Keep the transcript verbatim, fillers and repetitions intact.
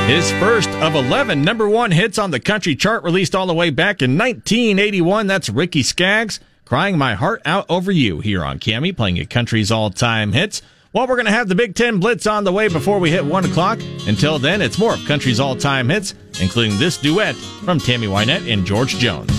His first of eleven number one hits on the country chart, released all the way back in nineteen eighty-one. That's Ricky Skaggs, Crying My Heart Out Over You, here on K M E, playing at country's all-time hits. Well, we're going to have the Big Ten Blitz on the way before we hit one o'clock. Until then, it's more of country's all-time hits, including this duet from Tammy Wynette and George Jones.